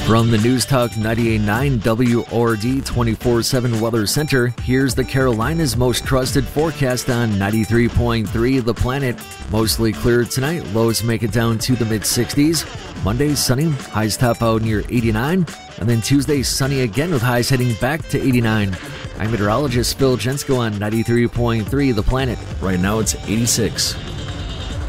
From the News Talk 98.9 WORD 24/7 Weather Center, here's the Carolinas' most trusted forecast on 93.3 The Planet. Mostly clear tonight, lows make it down to the mid-60s. Monday, sunny, highs top out near 89. And then Tuesday, sunny again with highs heading back to 89. I'm meteorologist Phil Jensko on 93.3 The Planet. Right now it's 86.